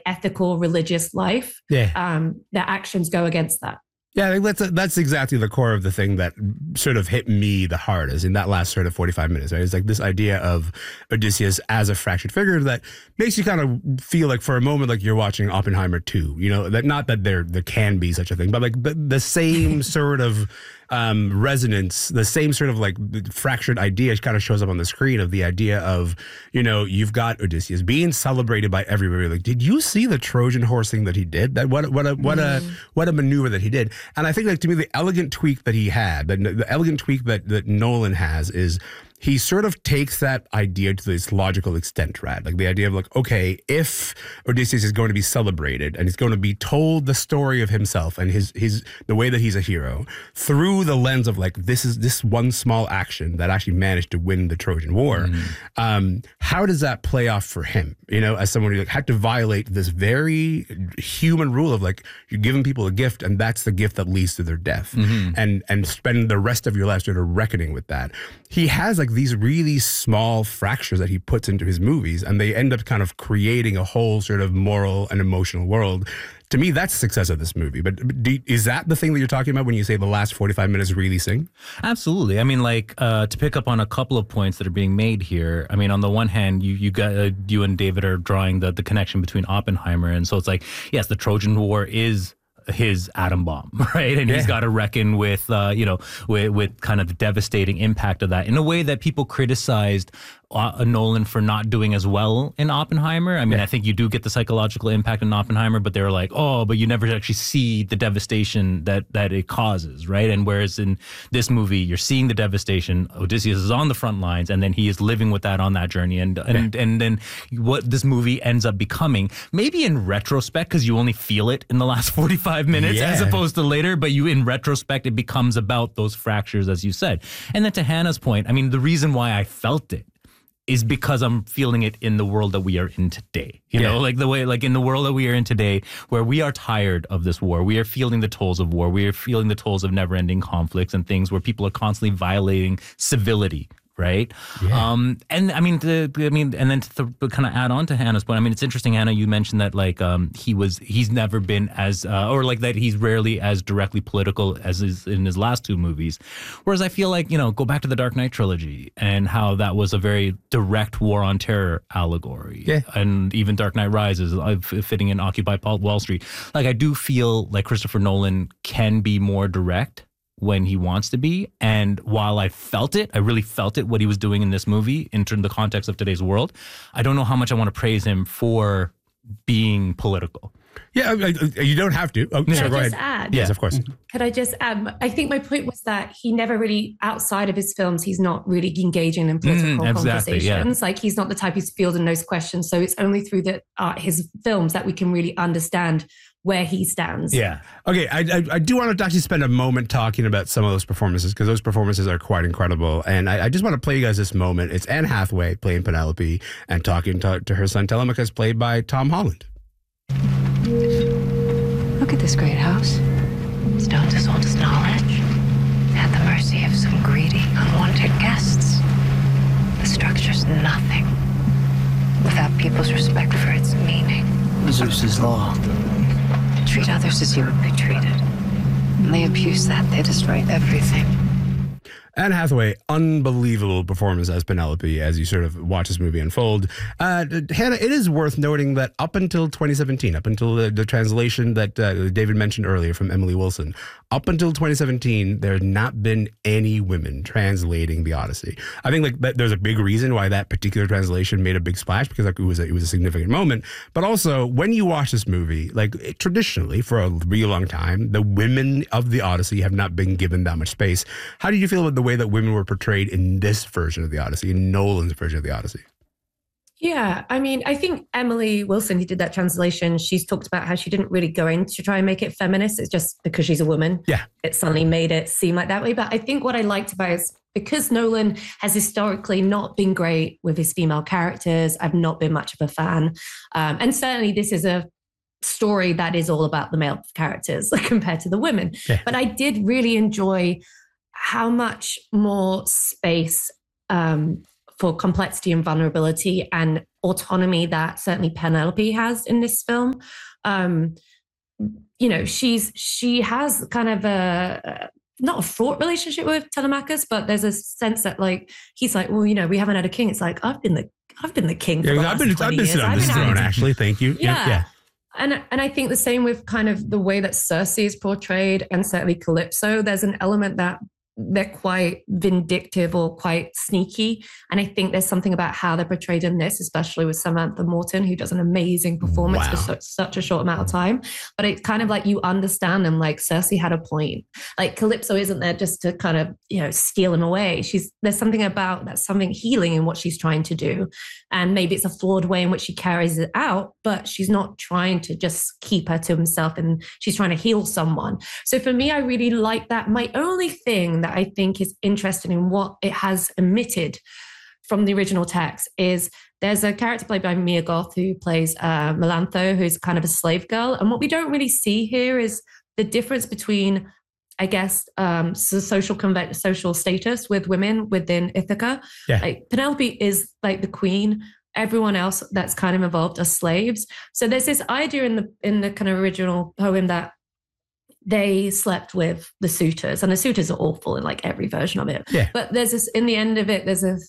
ethical, religious life, their actions go against that. Yeah, I think that's exactly the core of the thing that sort of hit me the hardest in that last sort of 45 minutes, right? It's like this idea of Odysseus as a fractured figure that makes you kind of feel like for a moment like you're watching Oppenheimer 2, you know, that not that there can be such a thing, but like the same sort of resonance, the same sort of like fractured idea kind of shows up on the screen of the idea of, you know, you've got Odysseus being celebrated by everybody. Like, did you see the Trojan horse thing that he did? That what a maneuver that he did. And I think, like, to me, the elegant tweak that he had, the elegant tweak that Nolan has is he sort of takes that idea to this logical extent, right? Like the idea of like, okay, if Odysseus is going to be celebrated and he's going to be told the story of himself and his the way that he's a hero through the lens of like, this is this one small action that actually managed to win the Trojan War. How does that play off for him? You know, as someone who like, had to violate this very human rule of like, you're giving people a gift and that's the gift that leads to their death, and spend the rest of your life sort of reckoning with that. He has like these really small fractures that he puts into his movies, and they end up kind of creating a whole sort of moral and emotional world. To me, that's the success of this movie. But is that the thing that you're talking about when you say the last 45 minutes really sing? Absolutely. I mean, like, to pick up on a couple of points that are being made here. I mean, on the one hand, you and David are drawing the connection between Oppenheimer. And so it's like, yes, the Trojan War is his atom bomb, right? And he's got to reckon with, with kind of the devastating impact of that in a way that people criticized Nolan for not doing as well in Oppenheimer. I mean, I think you do get the psychological impact in Oppenheimer, but they were like, oh, but you never actually see the devastation that it causes, right? And whereas in this movie, you're seeing the devastation, Odysseus is on the front lines, and then he is living with that on that journey. And then what this movie ends up becoming, maybe in retrospect, because you only feel it in the last 45 minutes as opposed to later, but in retrospect, it becomes about those fractures, as you said. And then to Hannah's point, I mean, the reason why I felt it is because I'm feeling it in the world that we are in today. You know, like the way, like in the world that we are in today, where we are tired of this war. We are feeling the tolls of war. We are feeling the tolls of never-ending conflicts and things where people are constantly violating civility. Right. And I mean, and then to kind of add on to Hannah's point, I mean, it's interesting, Hannah, you mentioned that like he's never been as or like that he's rarely as directly political as is in his last two movies. Whereas I feel like, you know, go back to the Dark Knight trilogy and how that was a very direct war on terror allegory. And even Dark Knight Rises fitting in Occupy Wall Street. Like I do feel like Christopher Nolan can be more direct when he wants to be. And while I really felt it, what he was doing in this movie in the context of today's world, I don't know how much I want to praise him for being political. Yeah, you don't have to. Oh, Can sorry, go I ahead. just add? Yes, of course. Could I just add? I think my point was that he never really, outside of his films, he's not really engaging in political conversations. Like he's not the type who's fielding those questions. So it's only through his films that we can really understand where he stands. Yeah. Okay. I do want to actually spend a moment talking about some of those performances because those performances are quite incredible. And I just want to play you guys this moment. It's Anne Hathaway playing Penelope and talking to her son Telemachus, played by Tom Holland. Look at this great house. Stones as old as knowledge. At the mercy of some greedy, unwanted guests. The structure's nothing without people's respect for its meaning. Zeus's law. Treat others as you would be treated. When they abuse that, they destroy everything. Anne Hathaway, unbelievable performance as Penelope as you sort of watch this movie unfold. Hannah, it is worth noting that up until 2017, up until the translation that David mentioned earlier from Emily Wilson, up until 2017, there had not been any women translating the Odyssey. I think like there's a big reason why that particular translation made a big splash because like, it was a significant moment. But also, when you watch this movie, like traditionally for a real long time, the women of the Odyssey have not been given that much space. How did you feel about the way that women were portrayed in this version of the Odyssey, in Nolan's version of the Odyssey? Yeah, I mean, I think Emily Wilson, who did that translation, she's talked about how she didn't really go in to try and make it feminist. It's just because she's a woman. Yeah. It suddenly made it seem like that way. But I think what I liked about it is because Nolan has historically not been great with his female characters, I've not been much of a fan. And certainly this is a story that is all about the male characters compared to the women. Yeah. But I did really enjoy how much more space for complexity and vulnerability and autonomy that certainly Penelope has in this film. You know, she has kind of a not a fraught relationship with Telemachus, but there's a sense that like he's like, well, you know, we haven't had a king. It's like I've been the king for the last 20 years. I've been sitting on this throne, actually. Thank you. Yeah. And I think the same with kind of the way that Cersei is portrayed, and certainly Calypso. There's an element that they're quite vindictive or quite sneaky. And I think there's something about how they're portrayed in this, especially with Samantha Morton, who does an amazing performance for such a short amount of time. But it's kind of like you understand them, like Cersei had a point. Like Calypso isn't there just to kind of, you know, steal him away. There's something about that, something healing in what she's trying to do. And maybe it's a flawed way in which she carries it out, but she's not trying to just keep her to himself, and she's trying to heal someone. So for me, I really like that. My only thing that I think is interesting in what it has omitted from the original text is there's a character played by Mia Goth who plays Melantho, who's kind of a slave girl. And what we don't really see here is the difference between, I guess, social status with women within Ithaca. Yeah. Like Penelope is like the queen. Everyone else that's kind of involved are slaves. So there's this idea in the kind of original poem that they slept with the suitors, and the suitors are awful in like every version of it. Yeah. But there's this, in the end of it,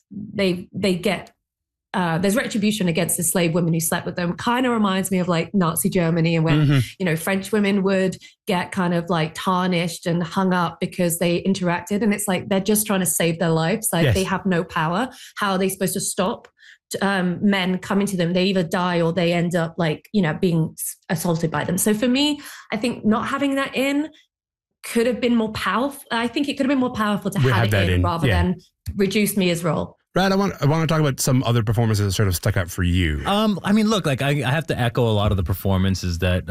they get there's retribution against the slave women who slept with them. Kind of reminds me of like Nazi Germany, and when you know, French women would get kind of like tarnished and hung up because they interacted, and it's like they're just trying to save their lives. Like they have no power. How are they supposed to stop men coming to them? They either die or they end up like, you know, being assaulted by them. So for me, I think not having that in could have been more powerful. I think it could have been more powerful to have it in rather than reduce Mia's role. Brad, I want to talk about some other performances that sort of stuck out for you. I mean, look, like I have to echo a lot of the performances that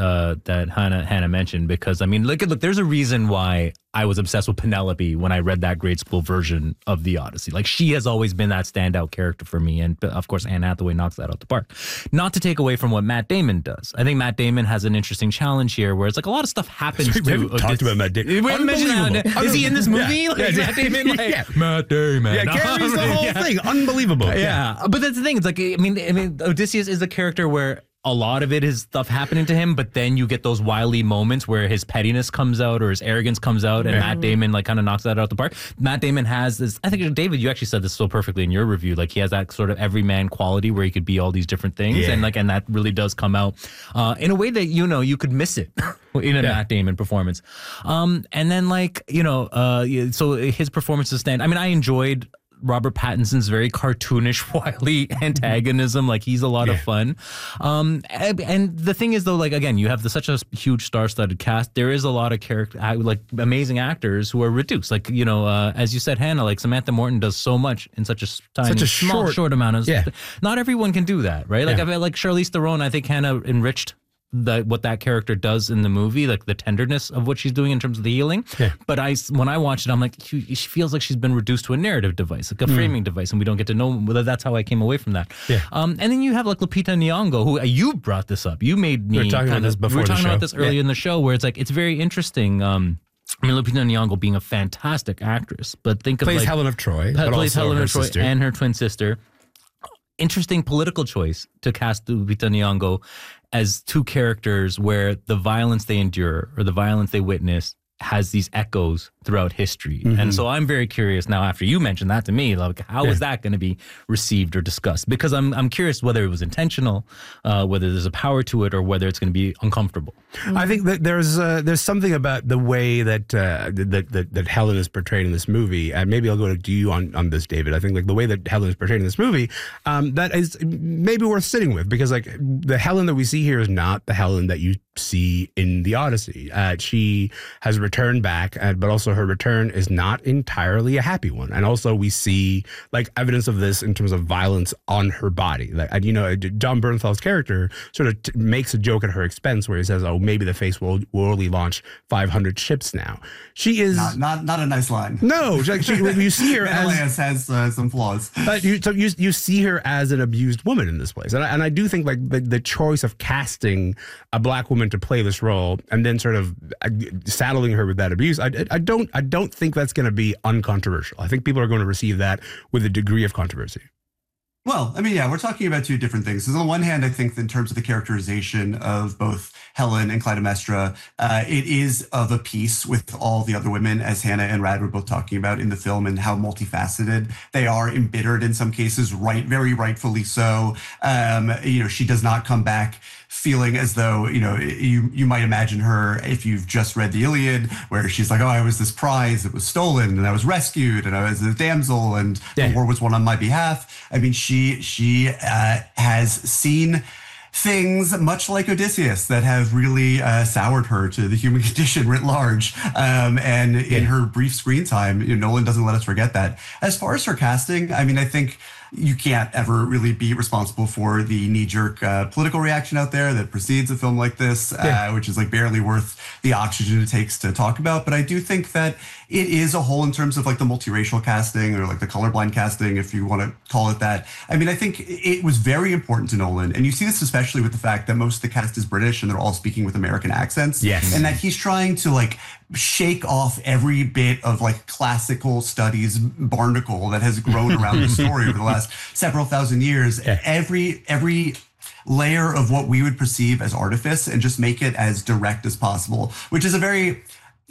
Hannah mentioned, because I mean, look, there's a reason why I was obsessed with Penelope when I read that grade school version of the Odyssey. Like, she has always been that standout character for me, and of course, Anne Hathaway knocks that out the park. Not to take away from what Matt Damon does. I think Matt Damon has an interesting challenge here, where it's like a lot of stuff happens. We haven't talked about Matt Damon. We haven't mentioned that. Is he in this movie? Matt Damon, Matt Damon. Yeah, carries the whole thing. Unbelievable. Yeah, but that's the thing. It's like, I mean, Odysseus is a character where a lot of it is stuff happening to him, but then you get those wily moments where his pettiness comes out or his arrogance comes out, and Matt Damon like kind of knocks that out the park. Matt Damon has this, I think, David, you actually said this so perfectly in your review, like he has that sort of everyman quality where he could be all these different things, and that really does come out in a way that, you know, you could miss it in a Matt Damon performance. And then like, you know, so his performances stand. I mean, I enjoyed Robert Pattinson's very cartoonish, wily antagonism. Like, he's a lot of fun. And the thing is, though, like, again, you have such a huge star-studded cast. There is a lot of like amazing actors who are reduced. Like, you know, as you said, Hannah, like Samantha Morton does so much in such a short amount of. Yeah. Not everyone can do that, right? Like, I feel like Charlize Theron, I think Hannah enriched what that character does in the movie, like the tenderness of what she's doing in terms of the healing. Yeah. But when I watched it, I'm like, she feels like she's been reduced to a narrative device, like a framing device, and we don't get to know whether that's how I came away from that. Yeah. And then you have like Lupita Nyong'o, who you brought this up. You made me. We were talking about this earlier in the show, where it's like, it's very interesting. I mean, Lupita Nyong'o being a fantastic actress, but think of plays Helen of Troy, plays Helen of Troy and her twin sister. Interesting political choice to cast Lupita Nyong'o as two characters where the violence they endure or the violence they witness has these echoes throughout history. And so I'm very curious now, after you mentioned that to me, like, how is that going to be received or discussed? Because I'm curious whether it was intentional, whether there's a power to it, or whether it's going to be uncomfortable. I think that there's something about the way that that Helen is portrayed in this movie, and maybe I'll go to you on this, David. I think like the way that Helen is portrayed in this movie, that is maybe worth sitting with, because like the Helen that we see here is not the Helen that you see in the Odyssey. She has returned back, but also her return is not entirely a happy one. And also we see like evidence of this in terms of violence on her body. Like, you know, John Bernthal's character sort of makes a joke at her expense where he says, "Oh, maybe the Face will only launch 500 ships now." She is not a nice line. No, you see her as has some flaws. But you see her as an abused woman in this place, and I do think like the choice of casting a black woman to play this role and then sort of saddling her with that abuse, I don't think that's going to be uncontroversial. I think people are going to receive that with a degree of controversy. Well, I mean, yeah, we're talking about two different things. So on the one hand, I think in terms of the characterization of both Helen and Clytemnestra, it is of a piece with all the other women, as Hannah and Rad were both talking about in the film, and how multifaceted they are, embittered in some cases, right, very rightfully so. She does not come back feeling as though, you might imagine her if you've just read the Iliad, where she's like, oh, I was this prize that was stolen and I was rescued and I was a damsel and the war was won on my behalf. I mean, she has seen things much like Odysseus that have really soured her to the human condition writ large. In her brief screen time, Nolan doesn't let us forget that. As far as her casting, I mean, I think you can't ever really be responsible for the knee-jerk political reaction out there that precedes a film like this, which is like barely worth the oxygen it takes to talk about. But I do think that it is a whole in terms of like the multiracial casting or like the colorblind casting, if you want to call it that. I mean, I think it was very important to Nolan. And you see this especially with the fact that most of the cast is British and they're all speaking with American accents. Yes. And that he's trying to like shake off every bit of like classical studies barnacle that has grown around the story over the last several thousand years. Every layer of what we would perceive as artifice, and just make it as direct as possible, which is a very,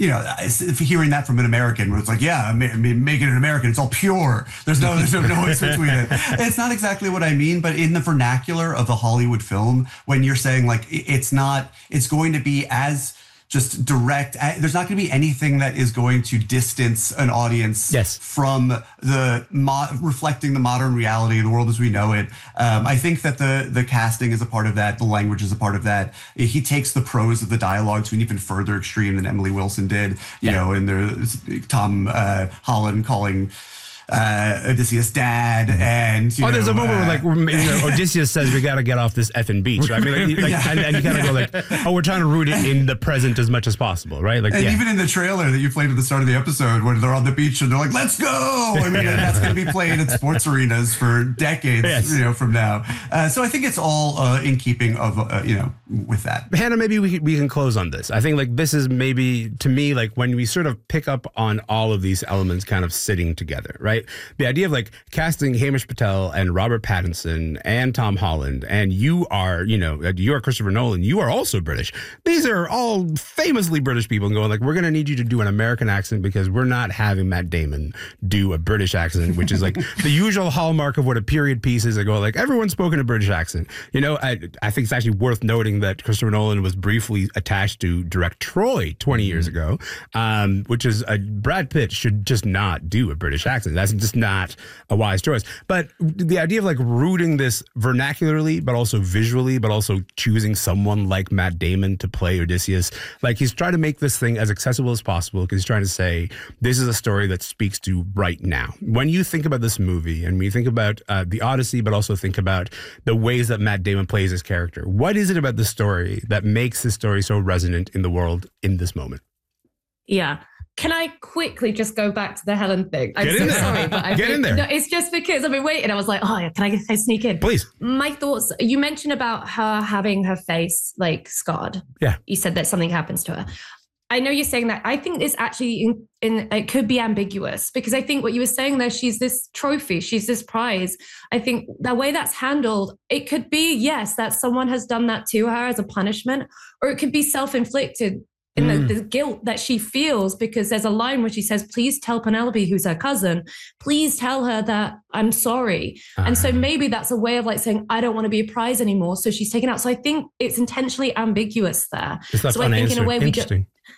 hearing that from an American where it's like, yeah, I mean, make it an American, it's all pure. There's no noise between it. It's not exactly what I mean, but in the vernacular of the Hollywood film, when you're saying like, it's going to be as just direct. There's not going to be anything that is going to distance an audience from the reflecting the modern reality of the world as we know it. I think that the casting is a part of that. The language is a part of that. He takes the prose of the dialogue to an even further extreme than Emily Wilson did. And there's Tom Holland calling Odysseus' dad, and there's a moment where Odysseus says we got to get off this effing beach. Right? I mean, and you kind of go like, we're trying to root it in the present as much as possible, right? Like, even in the trailer that you played at the start of the episode, when they're on the beach and they're like, "Let's go!" I mean, that's going to be played at sports arenas for decades, from now. So I think it's all in keeping of with that. Hannah, maybe we can close on this. I think like this is maybe to me like when we sort of pick up on all of these elements kind of sitting together, right? The idea of like casting Hamish Patel and Robert Pattinson and Tom Holland, and you are Christopher Nolan, you are also British. These are all famously British people, and going like, we're going to need you to do an American accent because we're not having Matt Damon do a British accent, which is like the usual hallmark of what a period piece is. I go like, everyone's spoken a British accent. I think it's actually worth noting that Christopher Nolan was briefly attached to direct Troy 20 years ago, which is Brad Pitt should just not do a British accent. That's just not a wise choice. But the idea of like rooting this vernacularly, but also visually, but also choosing someone like Matt Damon to play Odysseus, like he's trying to make this thing as accessible as possible because he's trying to say this is a story that speaks to right now. When you think about this movie and when you think about the Odyssey, but also think about the ways that Matt Damon plays his character, what is it about the story that makes this story so resonant in the world in this moment? Yeah. Can I quickly just go back to the Helen thing? I'm so sorry, but Get in there. No, it's just because I've been waiting. I was like, can I sneak in? Please. My thoughts, you mentioned about her having her face like scarred. Yeah. You said that something happens to her. I know you're saying that. I think it's actually it could be ambiguous because I think what you were saying there, she's this trophy, she's this prize. I think the way that's handled, it could be, yes, that someone has done that to her as a punishment, or it could be self-inflicted in the guilt that she feels, because there's a line where she says, please tell Penelope, who's her cousin, please tell her that I'm sorry. And so maybe that's a way of like saying, I don't want to be a prize anymore. So she's taken out. So I think it's intentionally ambiguous there. So I think in a way we go,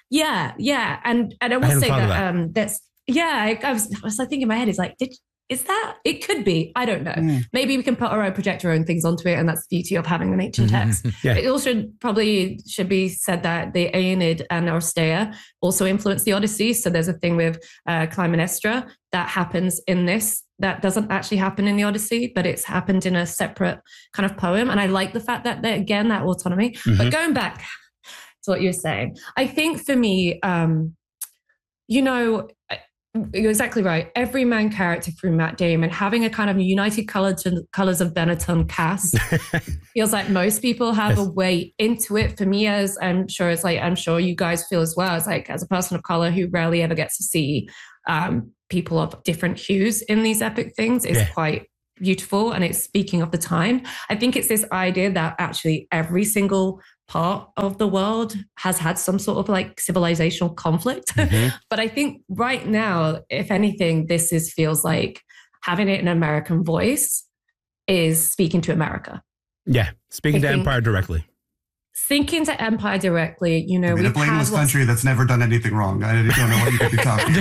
yeah. And I will say that I was like thinking in my head, is like, is that, it could be, I don't know. Maybe we can put our own, project our own things onto it. And that's the beauty of having an ancient text. It also probably should be said that the Aeneid and Oresteia also influenced the Odyssey. So there's a thing with Clytemnestra that happens in this that doesn't actually happen in the Odyssey, but it's happened in a separate kind of poem. And I like the fact that, again, that autonomy. But going back to what you were saying, I think for me, you're exactly right. Every main character through Matt Damon having a kind of United Colors of Benetton cast feels like most people have a way into it. For me, as I'm sure you guys feel as well, it's like as a person of color who rarely ever gets to see people of different hues in these epic things, is quite beautiful and it's speaking of the time. I think it's this idea that actually every single part of the world has had some sort of like civilizational conflict. But I think right now, if anything, feels like having it in an American voice is speaking to America. Yeah, speaking to Empire directly. Speaking to Empire directly, you know, I mean, a blameless country that's never done anything wrong. I don't know what you could be talking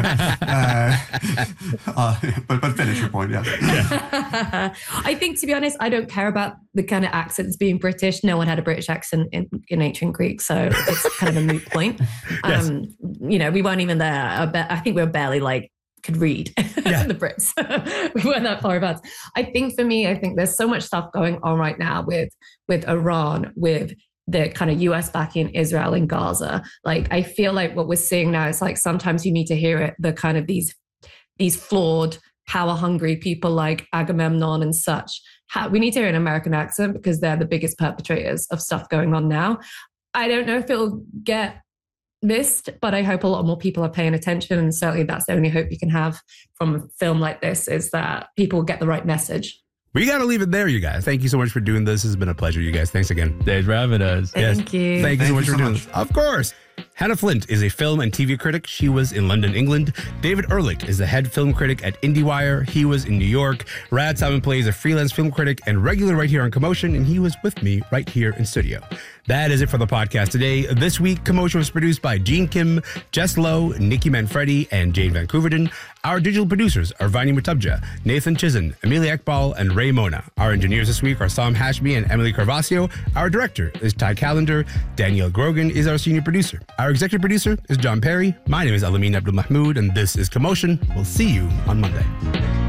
about. But finish your point, yeah. I think, to be honest, I don't care about the kind of accents being British. No one had a British accent in ancient Greek, so it's kind of a moot point. Yes. You know, we weren't even there. I think we were barely like could read the Brits. We weren't that far advanced. I think for me, there's so much stuff going on right now with Iran, with the kind of US backing Israel and Gaza. Like, I feel like what we're seeing now is like sometimes you need to hear it, the kind of these flawed, power hungry people like Agamemnon and such. We need to hear an American accent because they're the biggest perpetrators of stuff going on now. I don't know if it'll get missed, but I hope a lot more people are paying attention, and certainly that's the only hope you can have from a film like this, is that people get the right message. We got to leave it there, you guys. Thank you so much for doing this. This has been a pleasure, you guys. Thanks again. Thanks for having us. Thank you. Thank you so much for doing this. Of course. Hannah Flint is a film and TV critic. She was in London, England. David Ehrlich is the head film critic at IndieWire. He was in New York. Rad Simon plays a freelance film critic and regular right here on Commotion, and he was with me right here in studio. That is it for the podcast today. This week, Commotion was produced by Gene Kim, Jess Lowe, Nikki Manfredi, and Jane Van Couverden. Our digital producers are Vani Mutubja, Nathan Chizen, Amelia Ekbal, and Ray Mona. Our engineers this week are Sam Hashmi and Emily Carvasio. Our director is Ty Callender. Danielle Grogan is our senior producer. Our executive producer is John Perry. My name is Alameen Abdul Mahmood, and this is Commotion. We'll see you on Monday.